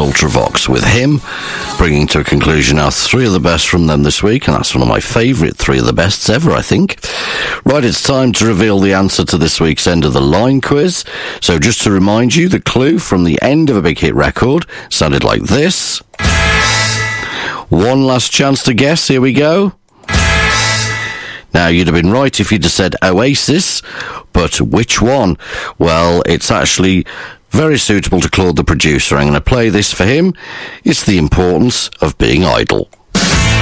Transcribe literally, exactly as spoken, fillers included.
Ultravox with him, bringing to a conclusion our three of the best from them this week, and that's one of my favourite three of the bests ever, I think. Right, it's time to reveal the answer to this week's End of the Line quiz. So just to remind you, the clue from the end of a big hit record sounded like this. One last chance to guess, here we go. Now, you'd have been right if you'd have said Oasis, but which one? Well, it's actually very suitable to Claude the producer. I'm going to play this for him. It's The Importance of Being Idle.